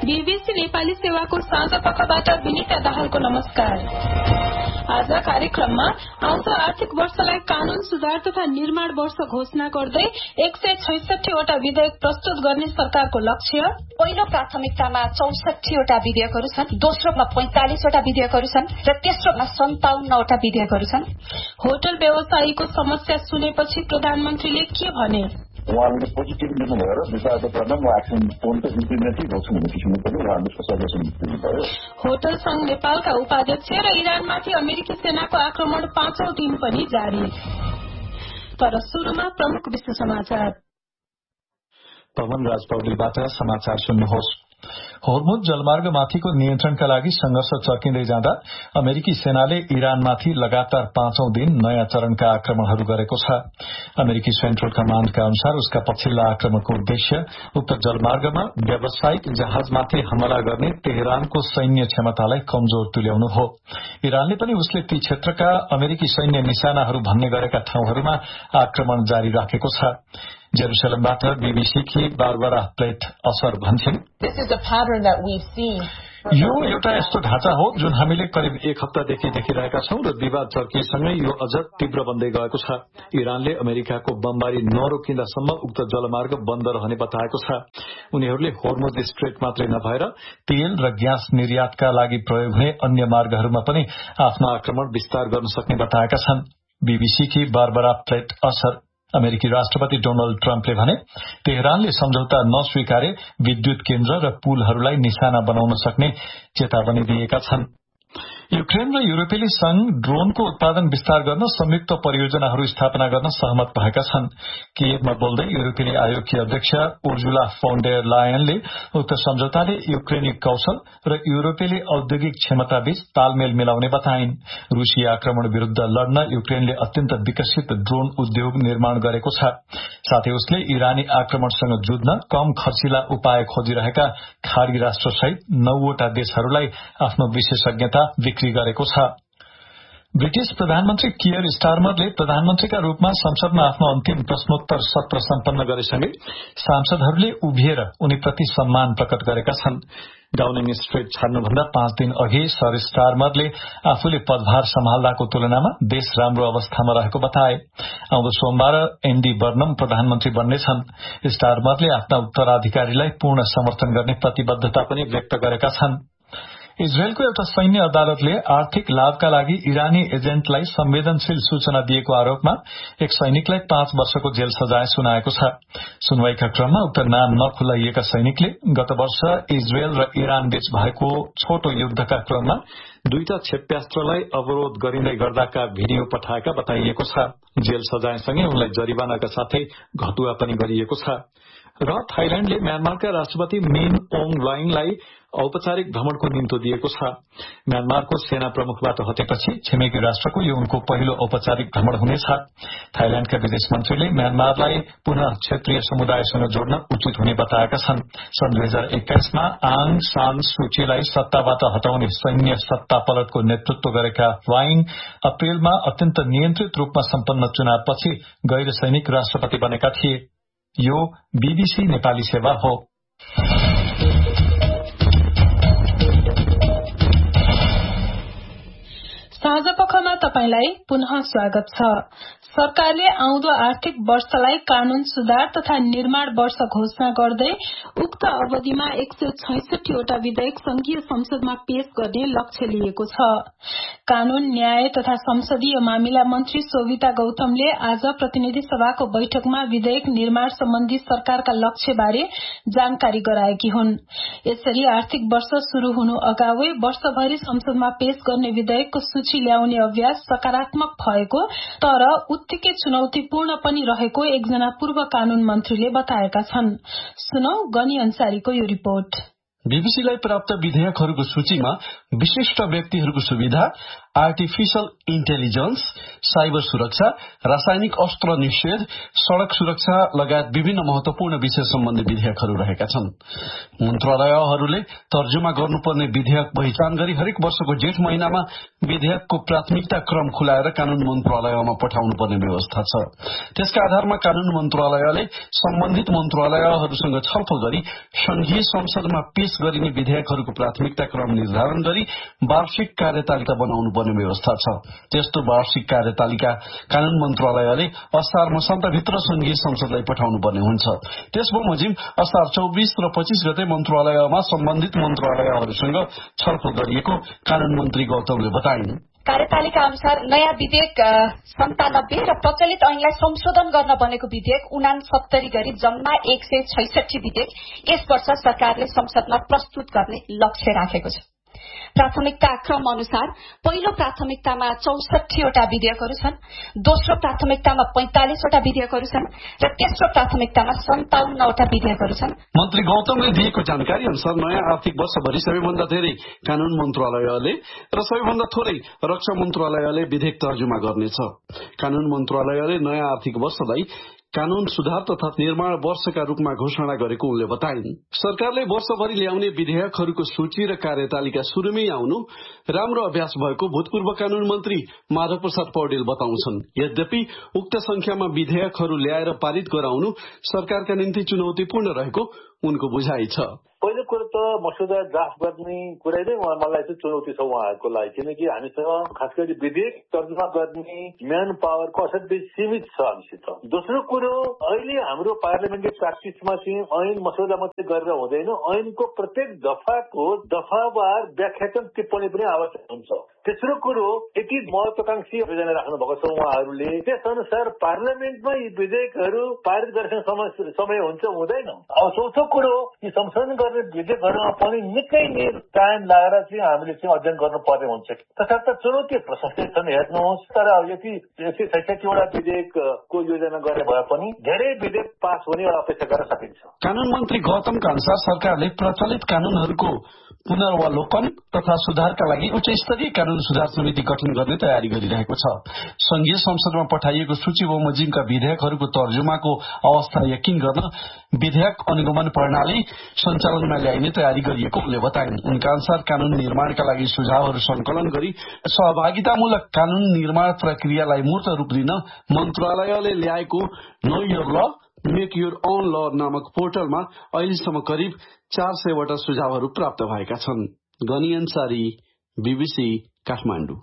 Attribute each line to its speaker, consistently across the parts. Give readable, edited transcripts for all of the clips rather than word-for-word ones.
Speaker 1: BBC Nepali सेवाको साँझ पखबाट विनिता दाहालको नमस्कार। आज कार्यक्रममा आउँदो आर्थिक वर्षलाई कानून सुधार तथा निर्माण वर्ष घोषणा गर्दै 166 वटा विधेयक प्रस्तुत गर्ने सरकारको लक्ष्य।
Speaker 2: पहिलो प्राथमिकतामा 64 वटा विधेयकहरू छन्, दोस्रोमा 45 वटा विधेयकहरू छन् र तेस्रोमा 57 वटा विधेयकहरू छन्।
Speaker 1: होटल व्यवसायीको समस्या सुनेपछि प्रधानमन्त्रीले के भने?
Speaker 3: उहाँले पोजिटिभ लिनुभयो र विचारको गर्न म एक्सन फोन त इम्प्लिमेन्टै गर्छु भन्ने किसिमको पनि उहाँले सजेसन दिनुभयो।
Speaker 1: होटल संघ नेपालका उपाध्यक्ष र इरानमाथि अमेरिकी सेनाको आक्रमण 5औं दिन पनि जारी। तर सुरुमा प्रमुख विश्व समाचार।
Speaker 4: पवन राजपौडेलबाट समाचार सुन्नुहोस्। होर्मुज जलमार्गमाथिको नियन्त्रणका लागि संघर्ष चर्किँदै जाँदा अमेरिकी सेनाले इरानमाथि लगातार 5औं दिन नयाँ चरणका आक्रमणहरू गरेको छ। अमेरिकी सेन्ट्रल कमाण्डका अनुसार उसका पछिल्ला आक्रमणको उद्देश्य उक्त जलमार्गमा व्यावसायिक जहाजमाथि हमला गर्ने तेहरानको सैन्य क्षमतालाई कमजोर तुल्याउनु हो। इरानले पनि उसले ती क्षेत्रका अमेरिकी सैन्य निशानाहरू भन्ने गरेका ठाउँहरूमा आक्रमण जारी राखेको छ। जेरुसलमबाट बीबीसीकी बारबरा प्लेट असर भन्छन्, यो एउटा यस्तो ढाँचा हो जुन हामीले करिब एक हप्तादेखि देखिरहेका छौं र विवाद चर्किएसँगै यो अझ तीव्र बन्दै गएको छ। इरानले अमेरिकाको बमबारी नरोकिन्दासम्म उक्त जलमार्ग बन्द रहने बताएको छ। उनीहरूले होर्मुज स्ट्रेट मात्रै नभएर तेल र ग्यास निर्यातका लागि प्रयोग हुने अन्य मार्गहरूमा पनि आफ्नो आक्रमण विस्तार गर्न सक्ने बताएका छन्। बीबीसीकी बारबरा प्लेट असर। अमेरिकी राष्ट्रपति डोनाल्ड ट्रम्पले भने तेहरानले सम्झौता नस्वीकारे विद्युत केन्द्र र पुलहरूलाई निशाना बनाउन सक्ने चेतावनी दिएका छन्। युक्रेन र युरोपेली संघ ड्रोनको उत्पादन विस्तार गर्न संयुक्त परियोजनाहरू स्थापना गर्न सहमत भएका छन्। कियवमा बोल्दै युरोपेली आयोगकी अध्यक्ष उर्जुला फोन डेर लायनले उक्त सम्झौताले युक्रेनी कौशल र युरोपेली औद्योगिक क्षमताबीच तालमेल मिलाउने बताइन्। रूसी आक्रमण विरूद्ध लड्न युक्रेनले अत्यन्त विकसित ड्रोन उद्योग निर्माण गरेको छ। साथै उसले इरानी आक्रमणसँग जुझ्न कम खर्चिला उपाय खोजिरहेका खाड़ी राष्ट्रसहित 9 वटा देशहरूलाई आफ्नो विशेषज्ञता बिक्री गरेको छ। ब्रिटिश प्रधानमन्त्री कियर स्टारमरले प्रधानमन्त्रीका रूपमा संसदमा आफ्नो अन्तिम प्रश्नोत्तर सत्र सम्पन्न गरेसँगै सांसदहरूले उभिएर उनीप्रति सम्मान प्रकट गरेका छन्। डाउनिङ स्ट्रीट छाड्नुभन्दा 5 दिन अघि सर स्टारमरले आफूले पदभार सम्हाल्दाको तुलनामा देश राम्रो अवस्थामा रहेको बताए। आउँदो सोमबार एन्डी बर्नम प्रधानमन्त्री बन्नेछन्। स्टारमरले आफ्ना उत्तराधिकारीलाई पूर्ण समर्थन गर्ने प्रतिबद्धता पनि व्यक्त गरेका छन्। इजरायलको एउटा सैन्य अदालतले आर्थिक लाभका लागि इरानी एजेन्टलाई संवेदनशील सूचना दिएको आरोपमा एक सैनिकलाई 5 वर्षको जेल सजाय सुनाएको छ। सुनवाईका क्रममा उक्त नाम नखुलाइएका सैनिकले गत वर्ष इजरायल र इरान बीच भएको छोटो युद्धका क्रममा दुईटा क्षेप्यास्त्रलाई अवरोध गरिँदै गर्दाका भिडियो पठाएका बताइएको छ। जेल सजायसँगै उनलाई जरिवानाका साथै घटुवा पनि गरिएको छ। र थाइल्याण्डले म्यानमारका राष्ट्रपति मिन ओङ लाइङलाई औपचारिक भ्रमणको निम्तो दिएको छ। म्यानमारको सेना प्रमुखबाट हटेपछि छिमेकी राष्ट्रको यो उनको पहिलो औपचारिक भ्रमण हुनेछ। थाइल्याण्डका विदेश मन्त्रीले म्यानमारलाई पुनः क्षेत्रीय समुदायसँग जोड्न उचित हुने बताएका छन्। सन् 2021 मा आङ सान सुचीलाई सत्ताबाट हटाउने सैन्य सत्ता पलटको नेतृत्व गरेका लाइङ अप्रेलमा अत्यन्त नियन्त्रित रूपमा सम्पन्न चुनावपछि गैर सैनिक राष्ट्रपति बनेका थिए। यो बीबीसी नेपाली सेवा हो।
Speaker 1: साँझपखमा तपाईंलाई पुनः स्वागत छ। सरकारले आउँदो आर्थिक वर्षलाई कानून सुधार तथा निर्माण वर्ष घोषणा गर्दै उक्त अवधिमा 166 वटा विधेयक संघीय संसदमा पेश गर्ने लक्ष्य लिएको छ। कानून न्याय तथा संसदीय मामिला मन्त्री शोभिता गौतमले आज प्रतिनिधि सभाको बैठकमा विधेयक निर्माण सम्बन्धी सरकारका लक्ष्यबारे जानकारी गराएकी हुन्। यसरी आर्थिक वर्ष शुरू हुनु अगावै वर्षभरि संसदमा पेश गर्ने विधेयकको सूची ल्याउने अभ्यास सकारात्मक भएको तर उत्तिकै चुनौतीपूर्ण पनि रहेको एकजना पूर्व कानून मन्त्रीले बताएका छन्। सुनौ गनी अन्सारीको यो रिपोर्ट।
Speaker 4: बीबीसीलाई प्राप्त विधेयकहरूको सूचीमा विशिष्ट व्यक्तिहरूको सुविधा,
Speaker 5: आर्टिफिशियल इन्टेलिजेन्स, साइबर सुरक्षा, रासायनिक अस्त्र निषेध, सड़क सुरक्षा लगायत विभिन्न महत्वपूर्ण विषय सम्बन्धी विधेयकहरू रहेका छन्। मन्त्रालयहरूले तर्जुमा गर्नुपर्ने विधेयक पहिचान गरी हरेक वर्षको जेठ महिनामा विधेयकको प्राथमिकता क्रम खुलाएर कानून मन्त्रालयमा पठाउनुपर्ने व्यवस्था छ। त्यसका आधारमा कानून मन्त्रालयले सम्बन्धित मन्त्रालयहरूसँग छलफल गरी संघीय संसदमा पेश गरिने विधेयकहरूको प्राथमिकता क्रम निर्धारण गरी वार्षिक कार्यतालिका बनाउनु पर्ने व्यवस्था छ। त्यस्तो वार्षिक कार्यतालिका कानून मन्त्रालयले असार मसान्तभित्र संघीय संसदलाई पठाउनु पर्ने हुन्छ। त्यस बमोजिम असार 24 र 25 गते मन्त्रालयमा सम्बन्धित मन्त्रालयहरूसँग छलफल गरिएको कानून मन्त्री गौतमले बताइन्।
Speaker 2: कार्यतालिका अनुसार नयाँ विधेयक 97 र प्रचलित ऐनलाई संशोधन गर्न बनेको विधेयक 69 गरी जम्मा 166 विधेयक यस वर्ष सरकारले संसदमा प्रस्तुत गर्ने लक्ष्य राखेको छ। प्राथमिकता क्रम अनुसार पहिलो प्राथमिकतामा 64 वटा विधेयकहरू छन्, दोस्रो प्राथमिकतामा 45 वटा विधेयकहरू छन् र तेस्रो प्राथमिकतामा 57 वटा विधेयकहरू छन्।
Speaker 5: मन्त्री गौतमले दिएको जानकारी अनुसार नयाँ आर्थिक वर्षभरि सबैभन्दा धेरै कानून मन्त्रालयले र सबैभन्दा थोरै रक्षा मन्त्रालयले विधेयक तर्जुमा गर्नेछ। कानून मन्त्रालयले नयाँ आर्थिक वर्षलाई कानून सुधार तथा निर्माण वर्षका रूपमा घोषणा गरेको उनले बताइन्। सरकारले वर्षभरि ल्याउने विधेयकहरूको सूची र कार्यतालिका सुरुमै आउनु राम्रो अभ्यास भएको भूतपूर्व कानून मन्त्री माधव प्रसाद पौडेल बताउँछन्। यद्यपि उक्त संख्यामा विधेयकहरू ल्याएर पारित गराउनु सरकारका निम्ति चुनौतीपूर्ण रहेको उनको बुझाइ छ।
Speaker 6: पहिलो कुरो त मसौदा ड्राफ्ट गर्ने कुरै नै मलाई चाहिँ चुनौती छ उहाँहरूको लागि, किनकि हामीसँग खास गरी विधेयक तर्जुमा गर्ने म्यान पावरको असाध्यै सीमित छ हामीसित। दोस्रो कुरो, अहिले हाम्रो पार्लियामेन्ट्री प्र्याक्टिसमा चाहिँ ऐन मसौदा मात्रै गरेर हुँदैन, ऐनको प्रत्येक दफाको दफावार व्याख्यात्मक टिप्पणी पनि आवश्यक हुन्छ। तेस्रो कुरो, यति महत्वाकांक्षी योजना राख्नु भएको छ उहाँहरूले, त्यस अनुसार पार्लियामेन्टमा यी विधेयकहरू पारित गर्ने समय हुन्छ हुँदैन। अब चौथो कुरो, यी संशोधन गर्ने विधेयकहरूमा पनि निकै नै टाइम लागेर चाहिँ हामीले चाहिँ अध्ययन गर्नुपर्ने हुन्छ। तसर्थ चुनौती प्रशस्तै छन् हेर्नुहोस्। तर यति 166 वटा विधेयकको योजना गरे भए पनि धेरै विधेयक पास हुने अपेक्षा गर्न सकिन्छ।
Speaker 5: कानून मन्त्री गौतमका अनुसार सरकारले प्रचलित कानूनहरूको पुनर्वलोकन तथा सुधारका लागि उच्च स्तरीय कानून सुधार समिति गठन गर्ने तयारी गरिरहेको छ। संघीय संसदमा पठाइएको सूची बमोजिमका विधेयकहरूको तर्जुमाको अवस्था यकिन गर्न विधेयक अनुगमन प्रणाली सञ्चालनमा ल्याइने तयारी गरिएको उनले बताइन्। उनका अनुसार कानून निर्माणका लागि सुझावहरू संकलन गरी सहभागितामूलक कानून निर्माण प्रक्रियालाई मूर्त रूप दिन मन्त्रालयले ल्याएको नो योर ल मेक योर ओन ल नामक पोर्टलमा अहिलेसम्म करिब 400 वटा सुझावहरू प्राप्त भएका छन्। गनी अन्सारी, बीबीसी, काठमाडौँ।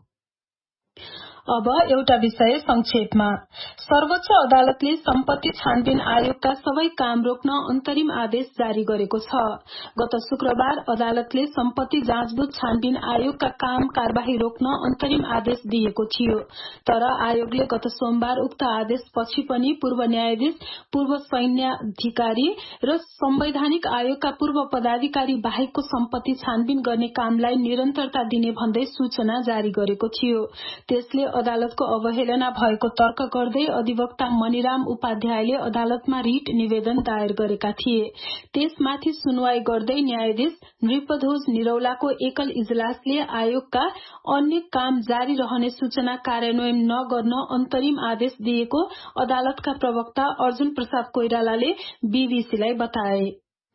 Speaker 1: अब एउटा विषय संक्षेपमा। सर्वोच्च अदालतले सम्पत्ति छानबिन आयोगका सबै काम रोक्न अन्तरिम आदेश जारी गरेको छ। गत शुक्रबार अदालतले सम्पत्ति जाँचबुझ छानबिन आयोगका काम कार्यवाही रोक्न अन्तरिम आदेश दिएको थियो। तर आयोगले गत सोमबार उक्त आदेशपछि पनि पूर्व न्यायाधीश, पूर्व सैन्याधिकारी र संवैधानिक आयोगका पूर्व पदाधिकारी बाहेकको सम्पत्ति छानबिन गर्ने कामलाई निरन्तरता दिने भन्दै सूचना जारी गरेको थियो। त्यसले अदालतको अवहेलना भएको तर्क गर्दै अधिवक्ता मणिराम उपाध्यायले अदालतमा रिट निवेदन दायर गरेका थिए। त्यसमाथि सुनवाई गर्दै न्यायाधीश नृपध्वज निरौलाको एकल इजलासले आयोगका अन्य काम जारी रहने सूचना कार्यान्वयन नगर्न अन्तरिम आदेश दिएको अदालतका प्रवक्ता अर्जुन प्रसाद कोइरालाले बीबीसीलाई बताए।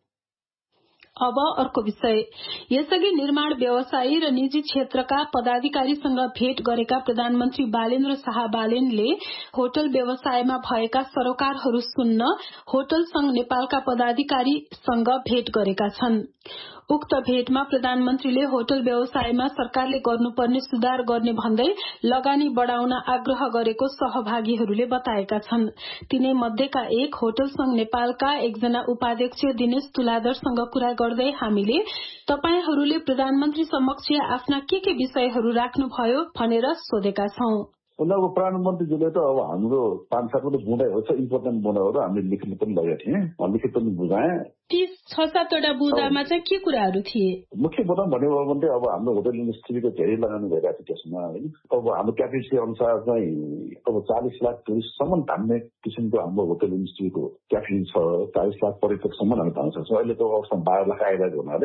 Speaker 1: अब अर्को विषय। यसअघि निर्माण व्यवसायी र निजी क्षेत्रका पदाधिकारीसँग भेट गरेका प्रधानमन्त्री बालेन्द्र शाह बालेनले होटल व्यवसायमा भएका सरोकारहरू सुन्न होटल संघ नेपालका पदाधिकारीसँग भेट गरेका छन्। उक्त भेटमा प्रधानमन्त्रीले होटल व्यवसायमा सरकारले गर्नुपर्ने सुधार गर्ने भन्दै लगानी बढ़ाउन आग्रह गरेको सहभागीहरूले बताएका छन्। तिनै मध्येका एक होटल संघ नेपालका एकजना उपाध्यक्ष दिनेश तुलाधरसँग कुरा गर्दै हामीले तपाईहरूले प्रधानमन्त्री समक्ष आफ्ना के विषयहरू राख्नुभयो भनेर सोधेका छौं।
Speaker 3: उनीहरूको प्रधानमन्त्रीज्यूले त अब हाम्रो 5-7 वटा बुँदाइ हो, इम्पोर्टेन्ट बुँदाहरू हामीले लिखित पनि लगेका थिएँ, लिखित पनि बुझाएँ।
Speaker 1: 6-7 वटा बुँदामा चाहिँ के कुराहरू थिए?
Speaker 3: मुख्य बुँदा भन्यो भने अब हाम्रो होटल इन्डस्ट्रीको धेरै लगानी भइरहेको थियो त्यसमा होइन। अब हाम्रो क्यापेसिटी अनुसार चाहिँ अब 40 लाख टुरिस्टसम्म धान्ने किसिमको हाम्रो होटल इन्डस्ट्रीको क्यापेसिटी छ। 40 लाख पर्यटकसम्म हामी धान्न सक्छौँ। अहिले त अवस्थामा 12 लाख आइरहेको हुनाले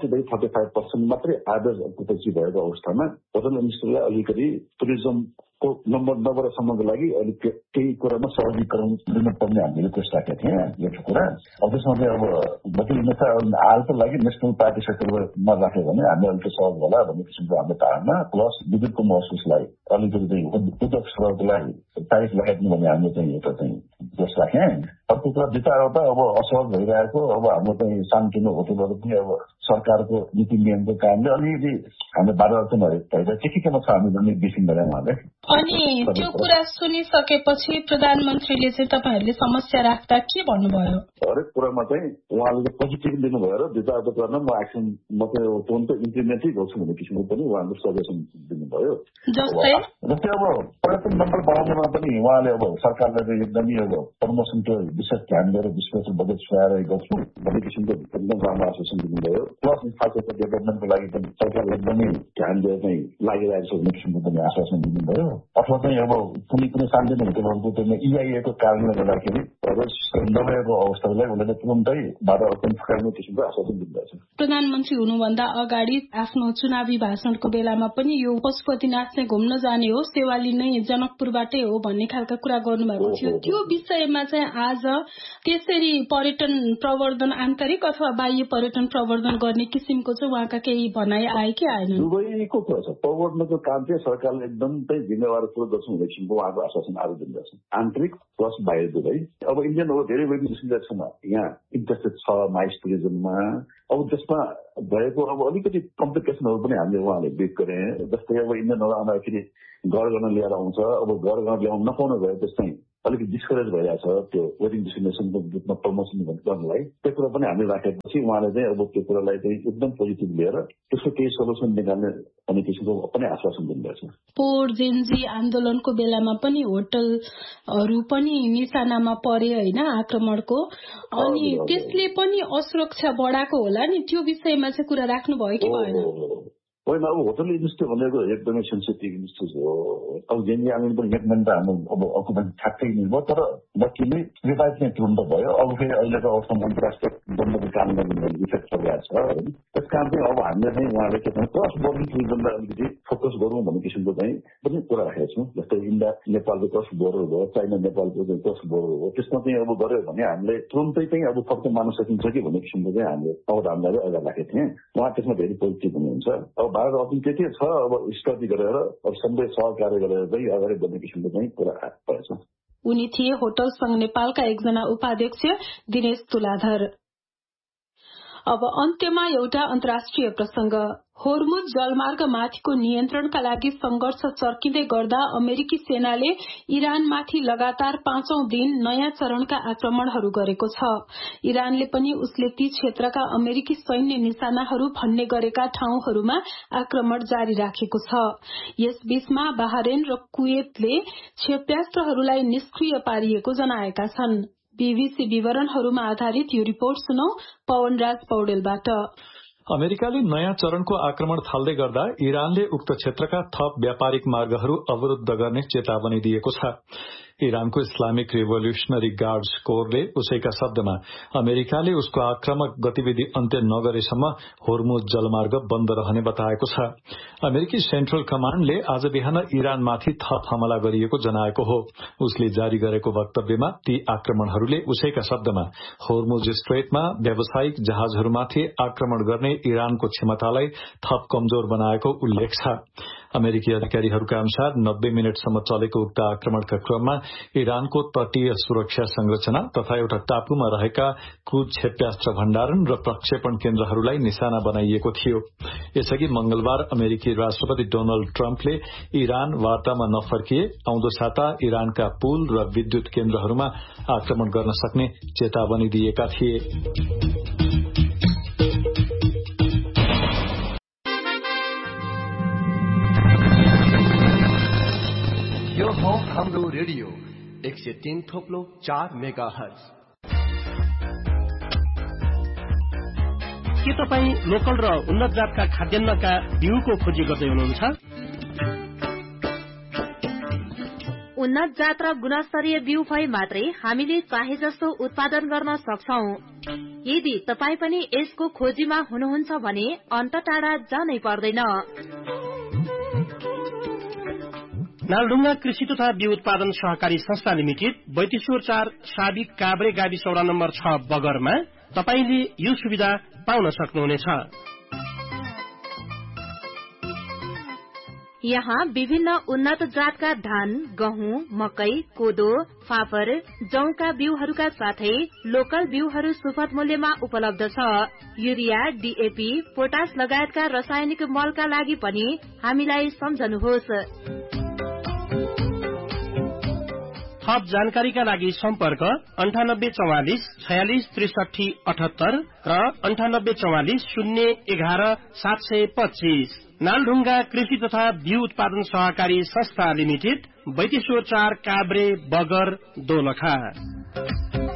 Speaker 3: 30-35% मात्रै एभरेज अकुपेन्सी भएको अवस्थामा होटल इन्डस्ट्रीलाई अलिकति टुरिज्मको नम्बरसम्मको लागि अलिक केही कुरामा सहजीकरण दिनुपर्ने हामीले रिक्वेस्ट राखेका थियौँ। यो कुरा अब त्यसमा चाहिँ अब जति हालको लागि नेसनल पार्टी सेक्टरमा राख्यो भने हामीले अलिक सहज होला भन्ने किसिमको हाम्रो धारणा, प्लस विद्युतको महसुसलाई अलिकति चाहिँ उद्योग क्षेत्रलाई टाइफ लगाइदिनु भने हामीले चाहिँ एउटा चाहिँ रिक्वेस्ट राख्यौँ। अर्को कुरा विचारवटा अब असहज भइरहेको अब हाम्रो चाहिँ सानोतिनो होटलहरू पनि अब सरकारको नीति नियमको कारणले अलिकति हामीले बाधा भइरहेको केमा छ हामी भन्ने विषय गऱ्यौँ उहाँले।
Speaker 1: अनि त्यो कुरा सुनिसकेपछि प्रधानमन्त्रीले चाहिँ तपाईँहरूले समस्या राख्दा के भन्नुभयो?
Speaker 3: हरेक कुरामा चाहिँ उहाँले पोजिटिभ दिनुभयो र विचारको कुरामा म एक्सन म चाहिँ तुरन्त इम्प्लिमेन्टै गर्छु भन्ने किसिमको पनि उहाँले सजेसन दिनुभयो। जस्तै अब पर्यटन मण्डल बनाउनुमा पनि उहाँले अब सरकारले चाहिँ एकदमै अब प्रमोसनको विशेष ध्यान दिएर विश्लेषण बजेट सुहाएर गर्छु भन्ने किसिमको एकदम राम्रो आश्वासन दिनुभयो। प्लस इन्फ्रास्ट्रक्चर डेभलपमेन्टको लागि पनि सरकारले एकदमै ध्यान दिएर चाहिँ लागिरहेको छ भन्ने किसिमको पनि आश्वासन दिनुभयो। अथवा चाहिँ अब कुनै सानोतिनो होटलहरूको चाहिँ EIA को कारणले गर्दाखेरि नभएको अवस्थालाई उनीहरूले तुरन्तै बाधा फुकाउने किसिमको आश्वासन दिनुभएको छ।
Speaker 1: प्रधानमन्त्री हुनुभन्दा अगाडि आफ्नो चुनावी भाषणको बेलामा पनि यो पशुपतिनाथ चाहिँ घुम्न जाने हो, सेवाली नै जनकपुरबाटै हो भन्ने खालका कुरा गर्नुभएको थियो। त्यो विषयमा चाहिँ आज त्यसरी पर्यटन प्रवर्धन आन्तरिक अथवा बाह्य पर्यटन प्रवर्धन गर्ने किसिमको चाहिँ उहाँका केही भनाइ आए कि आएन?
Speaker 3: दुवैको कुरा छ। प्रवर्धनको काम चाहिँ सरकारले एकदम चाहिँ जिम्मेवारपूर्वक गर्छौँ भन्ने किसिमको उहाँको आश्वासन आज दिँदछ। आन्तरिक प्लस बाहिर दुवै। अब इन्डियनहरू धेरै निस्किँदैछन् यहाँ इन्ट्रेस्टेड छ माइस टुरिज्ममा। अब त्यसमा भएको अब अलिकति कम्प्लिकेसनहरू पनि हामीले उहाँले ब्रिफ गरे। जस्तै अब इन्डियनहरू आउँदाखेरि घर गर्न लिएर आउँछ, अब घर गर्न ल्याउन नपाउनु भयो त्यस्तै अलिकति डिस्करेज भइरहेछ त्यो वेडिङ डेस्टिनेसनको रूपमा प्रमोसन गर्नलाई। त्यो कुरा पनि हामीले राखेपछि उहाँले चाहिँ अब त्यो कुरालाई चाहिँ एकदम पोजिटिभ लिएर त्यसको केही सल्युसन निकाल्ने भन्ने किसिमको पनि आश्वासन दिनुभएको छ।
Speaker 1: पोहोर जेनजी आन्दोलनको बेलामा पनि होटलहरू पनि निशानामा परे होइन आक्रमणको, अनि त्यसले पनि असुरक्षा बढाएको होला नि, त्यो विषयमा चाहिँ कुरा राख्नुभयो कि भएन?
Speaker 3: होइन, अब होटल इन्डस्ट्री भनेको एकदमै सेन्सिटिभ इन्डस्ट्री हो। अब जेनजी आन्दोलन पनि एकमन त हाम्रो अब अकुपेन्ट ठ्याक्कै नै भयो, तर लक्कीले रिभाइभ चाहिँ तुरन्त भयो। अब फेरि अहिलेको अवस्थामा अन्तर्राष्ट्रिय बन्दको कारणले इफेक्ट परिरहेको छ। त्यस कारण चाहिँ अब हामीले चाहिँ उहाँले के भन्छ क्रस बोर्डर टुरिज्मलाई अलिकति फोकस गरौँ भन्ने किसिमको चाहिँ पनि कुरा राखेका छौँ। जस्तै इन्डिया नेपालको क्रस बोर्डर भयो, चाइना नेपालको चाहिँ क्रस बोर्डर हो, त्यसमा चाहिँ अब गऱ्यो भने हामीले तुरन्तै चाहिँ अब थप्दै मान्न सकिन्छ कि भन्ने किसिमको चाहिँ हामीले अवधारणालाई अगाडि राखेका थियौँ। उहाँ त्यसमा धेरै पोजिटिभ हुनुहुन्छ। अब भारत अपिल के छ अब स्टडी गरेर अब सबै सहकार्य गरेर चाहिँ अगाडि बढ्ने किसिमको चाहिँ कुरा परेछ।
Speaker 1: उनी थिए होटल संघ नेपालका एकजना उपाध्यक्ष दिनेश तुलाधर। अब अन्त्यमा एउटा अन्तर्राष्ट्रिय प्रसंग। होर्मुज जलमार्ग माथिको नियन्त्रणका लागि संघर्ष चर्किँदै गर्दा अमेरिकी सेनाले इरानमाथि लगातार 5औं दिन नयाँ चरणका आक्रमणहरू गरेको छ। इरानले पनि उसले ती क्षेत्रका अमेरिकी सैन्य निशानाहरू भन्ने गरेका ठाउँहरूमा आक्रमण जारी राखेको छ। यसबीचमा बहरेन र कुवेतले क्षेप्यास्त्रहरूलाई निष्क्रिय पारिएको जनाएका छन्। बीबीसी विवरणहरूमा आधारित यो रिपोर्ट सुनौ पवनराज पौडेलबाट।
Speaker 4: अमेरिकाले नयाँ चरणको आक्रमण थाल्दै गर्दा इरानले उक्त क्षेत्रका थप व्यापारिक मार्गहरू अवरुद्ध गर्ने चेतावनी दिएको छ। इरानको इस्लामिक रिभोल्युशनरी गार्ड्स कोरले उसैका शब्दमा अमेरिकाले उसको आक्रामक गतिविधि अन्त्य नगरेसम्म होर्मुज जलमार्ग बन्द रहने बताएको छ। अमेरिकी सेन्ट्रल कमाण्डले आज बिहान इरानमाथि थप हमला गरिएको जनाएको हो। उसले जारी गरेको वक्तव्यमा ती आक्रमणहरूले उसैका शब्दमा होर्मुज स्ट्रेटमा व्यावसायिक जहाजहरूमाथि आक्रमण गर्ने इरानको क्षमतालाई थप कमजोर बनाएको उल्लेख छ। अमेरिकी अधिकारीहरूका अनुसार 90 मिनटसम्म चलेको उक्त आक्रमणका क्रममा इरानको तटीय सुरक्षा संरचना तथा एउटा टापुमा रहेका क्रूज क्षेप्यास्त्र भण्डारण र प्रक्षेपण केन्द्रहरूलाई निशाना बनाइएको थियो। यसअघि मंगलबार अमेरिकी राष्ट्रपति डोनाल्ड ट्रम्पले इरान वार्तामा नफर्किए आउँदो साता इरानका पुल र विद्युत केन्द्रहरूमा आक्रमण गर्न सक्ने चेतावनी दिएका थिए।
Speaker 7: हाम्रो रेडियो 103.4 मेगाहर्ज।
Speaker 8: के तपाईँ लोकल र उन्नत जातका खाद्यान्नका बिउको खोजी गर्दै हुनुहुन्छ?
Speaker 9: उन्नत जात र गुणस्तरीय बिउ भए मात्रै हामीले चाहे जस्तो उत्पादन गर्न सक्छौं। यदि तपाई पनि यसको खोजीमा हुनुहुन्छ भने अन्त टाढा जानै पर्दैन।
Speaker 8: नालढुङ्गा कृषि तथा बिउ उत्पादन सहकारी संस्था लिमिटेड बैतेश्वर 4 साबिक काभ्रे गाविस वडा नम्बर 6 बगरमा तपाईले यो सुविधा पाउन सक्नुहुनेछ।
Speaker 9: यहाँ विभिन्न उन्नत जातका धान, गहुँ, मकै, कोदो, फापर, जौका बिउहरूका साथै लोकल बिउहरू सुपथ मूल्यमा उपलब्ध छ। युरिया, डीएपी, पोटास लगायतका रासायनिक मलका लागि पनि हामीलाई सम्झनुहोस्।
Speaker 8: थप जानकारीका लागि सम्पर्क 9844 46 63 78 र 9844 011 725। नालढुङ्गा कृषि तथा बिउ उत्पादन सहकारी संस्था लिमिटेड बैतेश्वर 4 काभ्रे बगर दोलखा।